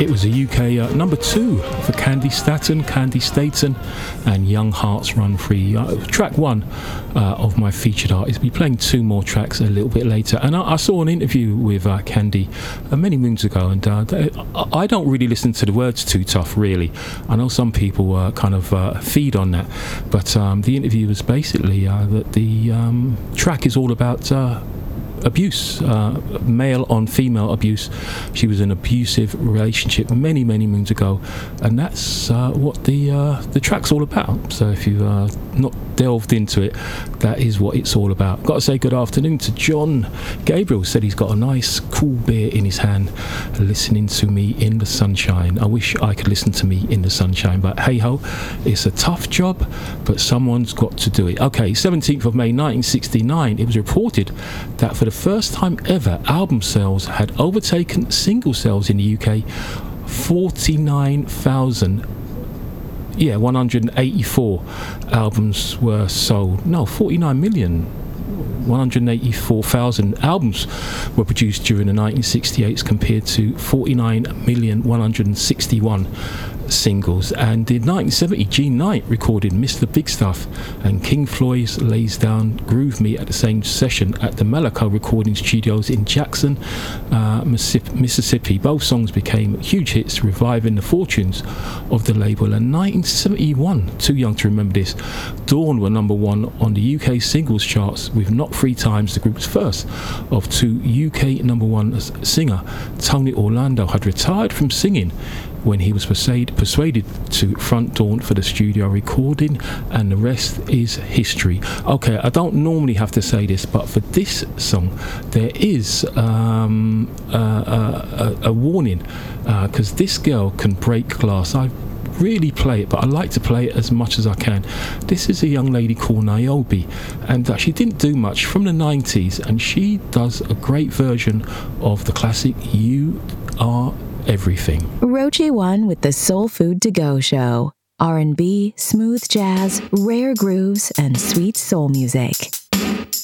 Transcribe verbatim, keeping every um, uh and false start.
It was a U K uh, number two for Candy Staton, Candy Staton, and Young Hearts Run Free. Uh, track one uh, of my featured artist. We'll be playing two more tracks a little bit later. And I, I saw an interview with uh, Candy uh, many moons ago, and uh, they, I don't really listen to the words too tough, really. I know some people uh, kind of uh, feed on that, but um, the interview was basically uh, that the um, track is all about Uh, abuse, uh, male on female abuse. She was in an abusive relationship many, many moons ago, and that's uh, what the uh, the track's all about. So if you've uh, not delved into it, that is what it's all about. Got to say good afternoon to John Gabriel. Said he's got a nice cool beer in his hand, listening to me in the sunshine. I wish I could listen to me in the sunshine, but hey ho, it's a tough job, but someone's got to do it. Okay, seventeenth of May nineteen sixty-nine, it was reported that for the first time ever, album sales had overtaken single sales in the U K. forty-nine thousand, yeah, one hundred eighty-four albums were sold. No, forty-nine million. one hundred eighty-four thousand albums were produced during the nineteen sixty-eights compared to forty-nine million one hundred sixty-one singles. And in nineteen seventy, Gene Knight recorded Mister Big Stuff, and King Floyd's Lays Down Groove Me at the same session at the Malaco Recording Studios in Jackson, uh, Mississippi. Both songs became huge hits, reviving the fortunes of the label. And nineteen seventy-one, too young to remember this, Dawn were number one on the U K singles charts with Not Three Times, the group's first of two U K number one. Singer Tony Orlando had retired from singing when he was persuaded, persuaded to front Dawn for the studio recording, and the rest is history. Okay, I don't normally have to say this, but for this song there is um, uh, a, a warning, because uh, this girl can break glass. I really play it, but I like to play it as much as I can. This is a young lady called Niobe, and uh, she didn't do much from the nineties, and she does a great version of the classic You Are Everything. Roche One with the Soul Food To Go Show. R and B, smooth jazz, rare grooves, and sweet soul music.